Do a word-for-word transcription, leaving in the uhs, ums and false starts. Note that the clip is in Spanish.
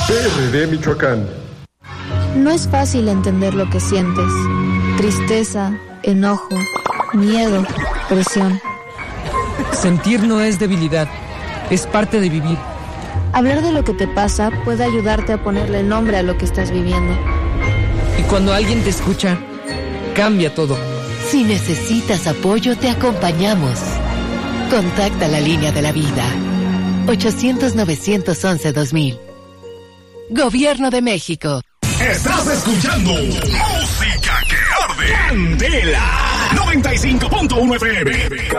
P R D Michoacán. No es fácil entender lo que sientes. Tristeza, enojo, miedo, presión. Sentir no es debilidad, es parte de vivir. Hablar de lo que te pasa puede ayudarte a ponerle nombre a lo que estás viviendo. Y cuando alguien te escucha, cambia todo. Si necesitas apoyo, te acompañamos. Contacta la línea de la vida. ochocientos, novecientos once, dos mil. Gobierno de México. Estás escuchando Música que Arde. Candela noventa y cinco punto uno F M.